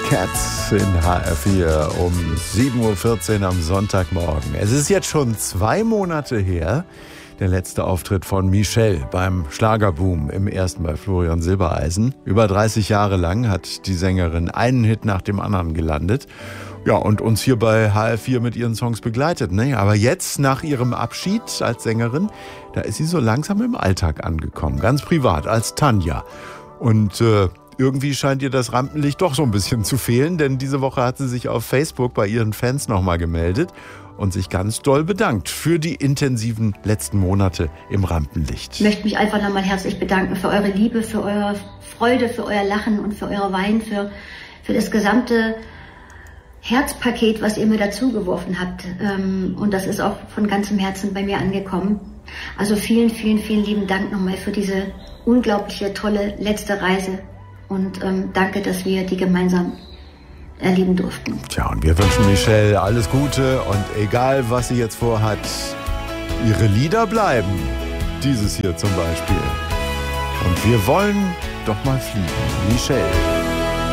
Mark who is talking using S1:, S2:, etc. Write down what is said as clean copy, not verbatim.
S1: Cats in HR4 um 7.14 Uhr am Sonntagmorgen. Es ist jetzt schon 2 Monate her, der letzte Auftritt von Michelle beim Schlagerboom im ersten bei Florian Silbereisen. Über 30 Jahre lang hat die Sängerin einen Hit nach dem anderen gelandet. Ja, und uns hier bei HR4 mit ihren Songs begleitet. Ne? Aber jetzt, nach ihrem Abschied als Sängerin, da ist sie so langsam im Alltag angekommen. Ganz privat, als Tanja. Und irgendwie scheint ihr das Rampenlicht doch so ein bisschen zu fehlen, denn diese Woche hat sie sich auf Facebook bei ihren Fans nochmal gemeldet und sich ganz doll bedankt für die intensiven letzten Monate im Rampenlicht.
S2: Ich möchte mich einfach nochmal herzlich bedanken für eure Liebe, für eure Freude, für euer Lachen und für euer Weinen, für das gesamte Herzpaket, was ihr mir dazu geworfen habt. Und das ist auch von ganzem Herzen bei mir angekommen. Also vielen, vielen, vielen lieben Dank nochmal für diese unglaubliche, tolle letzte Reise. Und danke, dass wir die gemeinsam erleben durften.
S1: Tja, und wir wünschen Michelle alles Gute und egal, was sie jetzt vorhat, ihre Lieder bleiben. Dieses hier zum Beispiel. Und wir wollen doch mal fliegen. Michelle.